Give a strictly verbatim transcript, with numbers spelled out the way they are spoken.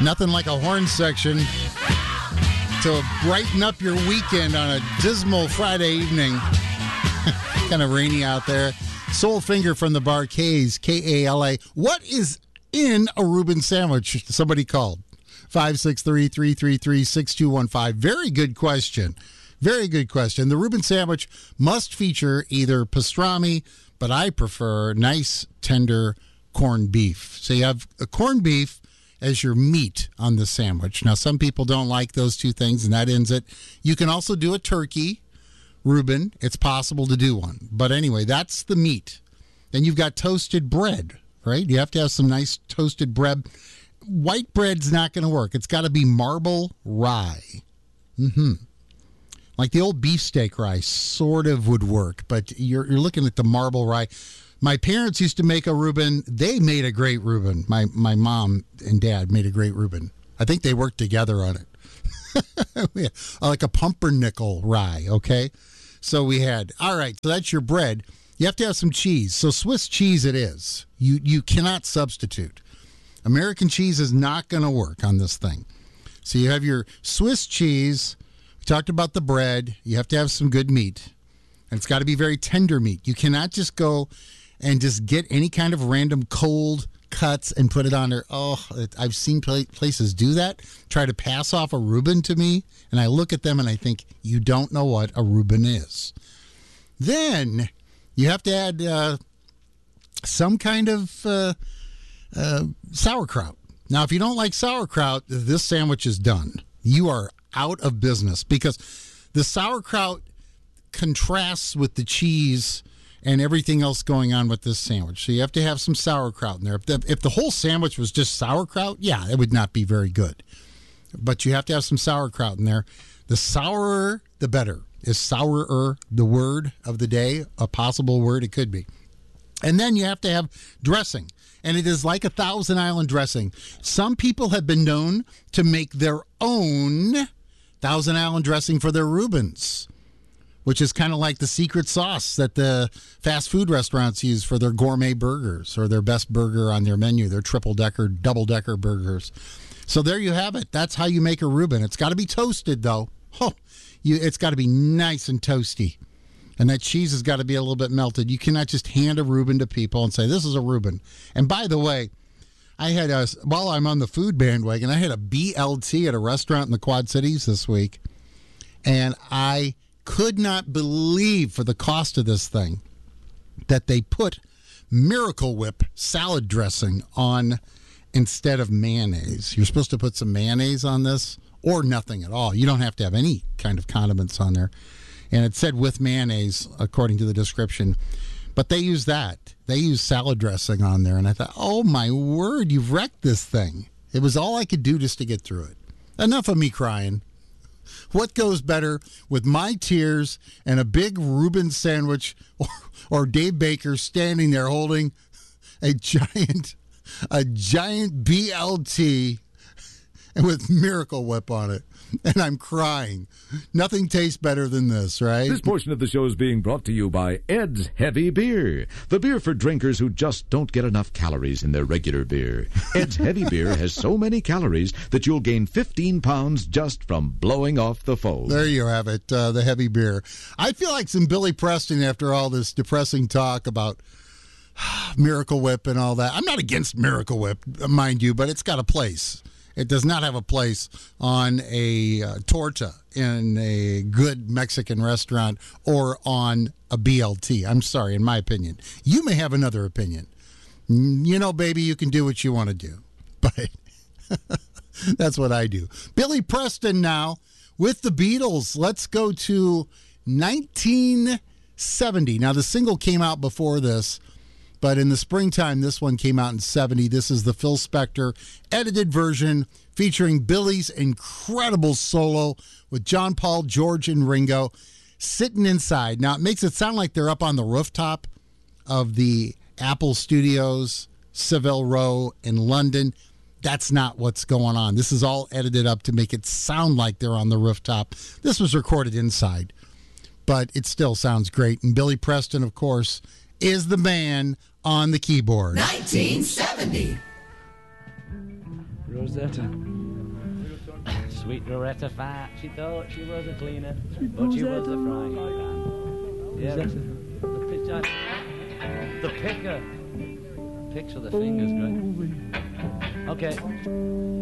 Nothing like a horn section to brighten up your weekend on a dismal Friday evening. Kind of rainy out there. Soul Finger from the Bar-Kays, K A L A. What is in a Reuben sandwich? Somebody called. five six three, three three three, six two one five. Very good question. Very good question. The Reuben sandwich must feature either pastrami, but I prefer nice, tender corned beef. So you have a corned beef as your meat on the sandwich. Now, some people don't like those two things, and that ends it. You can also do a turkey, Reuben. It's possible to do one. But anyway, that's the meat. Then you've got toasted bread, right? You have to have some nice toasted bread. White bread's not going to work. It's got to be marble rye. Mm-hmm. Like the old beefsteak rye sort of would work, but you're you're looking at the marble rye. My parents used to make a Reuben. They made a great Reuben. My my mom and dad made a great Reuben. I think they worked together on it. Yeah, like a pumpernickel rye, okay? So we had, all right, so that's your bread. You have to have some cheese. So Swiss cheese it is. You, you cannot substitute. American cheese is not going to work on this thing. So you have your Swiss cheese. We talked about the bread. You have to have some good meat. And it's got to be very tender meat. You cannot just go and just get any kind of random cold cuts and put it on there. Oh, I've seen places do that. Try to pass off a Reuben to me. And I look at them and I think, you don't know what a Reuben is. Then you have to add uh, some kind of uh, uh, sauerkraut. Now, if you don't like sauerkraut, this sandwich is done. You are out of business because the sauerkraut contrasts with the cheese and everything else going on with this sandwich. So you have to have some sauerkraut in there. If the, if the whole sandwich was just sauerkraut, yeah, it would not be very good. But you have to have some sauerkraut in there. The sourer, the better. Is sourer the word of the day? A possible word? It could be. And then you have to have dressing. And it is like a Thousand Island dressing. Some people have been known to make their own Thousand Island dressing for their Reubens, which is kind of like the secret sauce that the fast food restaurants use for their gourmet burgers or their best burger on their menu, their triple-decker, double-decker burgers. So there you have it. That's how you make a Reuben. It's got to be toasted, though. Oh, you, it's got to be nice and toasty. And that cheese has got to be a little bit melted. You cannot just hand a Reuben to people and say, this is a Reuben. And by the way, I had a, while I'm on the food bandwagon, I had a B L T at a restaurant in the Quad Cities this week. And I could not believe for the cost of this thing that they put Miracle Whip salad dressing on instead of mayonnaise. You're supposed to put some mayonnaise on this or nothing at all. You don't have to have any kind of condiments on there. And it said with mayonnaise, according to the description. But they use that. They use salad dressing on there. And I thought, oh, my word, you've wrecked this thing. It was all I could do just to get through it. Enough of me crying. What goes better with my tears and a big Reuben sandwich or, or Dave Baker standing there holding a giant, a giant B L T and with Miracle Whip on it. And I'm crying. Nothing tastes better than this, right? This portion of the show is being brought to you by Ed's Heavy Beer, the beer for drinkers who just don't get enough calories in their regular beer. Ed's Heavy Beer has so many calories that you'll gain fifteen pounds just from blowing off the foam. There you have it, uh, the Heavy Beer. I feel like some Billy Preston after all this depressing talk about Miracle Whip and all that. I'm not against Miracle Whip, mind you, but it's got a place. It does not have a place on a uh, torta in a good Mexican restaurant or on a B L T. I'm sorry, in my opinion. You may have another opinion. You know, baby, you can do what you want to do. But that's what I do. Billy Preston now with the Beatles. Let's go to nineteen seventy. Now, the single came out before this. But in the springtime, this one came out in seventy. This is the Phil Spector edited version featuring Billy's incredible solo with John Paul, George, and Ringo sitting inside. Now, it makes it sound like they're up on the rooftop of the Apple Studios, Savile Row in London. That's not what's going on. This is all edited up to make it sound like they're on the rooftop. This was recorded inside, but it still sounds great. And Billy Preston, of course, is the man on the keyboard. nineteen seventy. Rosetta. Sweet Loretta Fat. She thought she was a cleaner, but she was a frying pan. Yeah, Rosetta. the pitcher. The picker. Picks with the fingers, great. Okay.